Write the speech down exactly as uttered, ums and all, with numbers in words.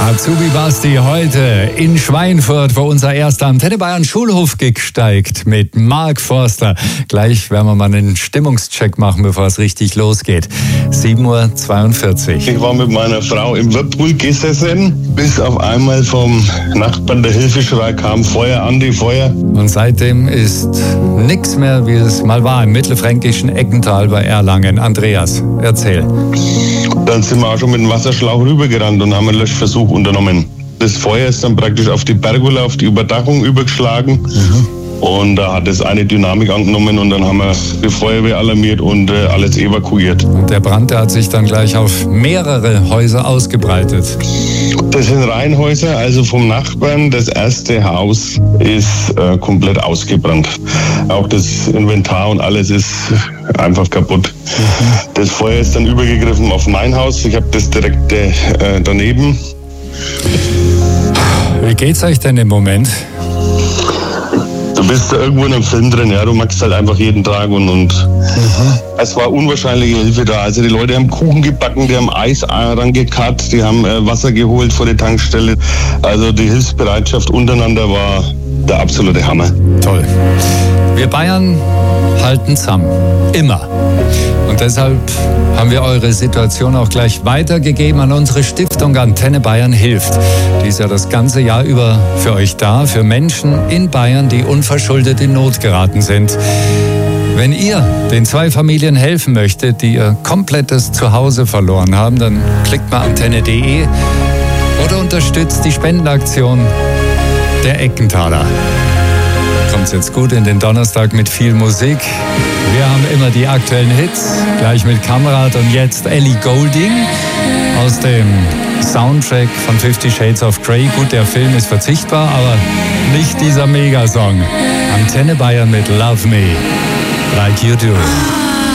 Azubi Basti heute in Schweinfurt, wo unser erster Antenne Bayern Schulhof-Gig steigt mit Mark Forster. Gleich werden wir mal einen Stimmungscheck machen, bevor es richtig losgeht. sieben Uhr zweiundvierzig. Ich war mit meiner Frau im Whirlpool gesessen, bis auf einmal vom Nachbarn der Hilfeschrei kam: Feuer, Andi, Feuer. Und seitdem ist nichts mehr, wie es mal war, im mittelfränkischen Eckental bei Erlangen. Andreas, erzähl. Dann sind wir auch schon mit dem Wasserschlauch rübergerannt und haben einen Löschversuch unternommen. Das Feuer ist dann praktisch auf die Pergola, auf die Überdachung übergeschlagen. Mhm. Und da hat es eine Dynamik angenommen und dann haben wir die Feuerwehr alarmiert und äh, alles evakuiert. Und der Brand, der hat sich dann gleich auf mehrere Häuser ausgebreitet. Das sind Reihenhäuser, also vom Nachbarn. Das erste Haus ist äh, komplett ausgebrannt. Auch das Inventar und alles ist einfach kaputt. Mhm. Das Feuer ist dann übergegriffen auf mein Haus. Ich habe das direkt äh, daneben. Wie geht's euch denn im Moment? Du bist da irgendwo in einem Film drin, ja, du magst halt einfach jeden Tag und, und mhm. Es war unwahrscheinliche Hilfe da. Also die Leute haben Kuchen gebacken, die haben Eis rangekarrt, die haben äh, Wasser geholt vor der Tankstelle. Also die Hilfsbereitschaft untereinander war der absolute Hammer. Toll. Wir Bayern halten zusammen. Immer. Und deshalb haben wir eure Situation auch gleich weitergegeben an unsere Stiftung Antenne Bayern hilft. Die ist ja das ganze Jahr über für euch da, für Menschen in Bayern, die unverschuldet in Not geraten sind. Wenn ihr den zwei Familien helfen möchtet, die ihr komplettes Zuhause verloren haben, dann klickt mal antenne punkt de oder unterstützt die Spendenaktion der Eckenthaler. Kommt's jetzt gut in den Donnerstag mit viel Musik. Wir haben immer die aktuellen Hits, gleich mit Kamerad und jetzt Ellie Goulding aus dem Soundtrack von Fifty Shades of Grey. Gut, der Film ist verzichtbar, aber nicht dieser Megasong. Antenne Bayern mit Love Me, Like You Do.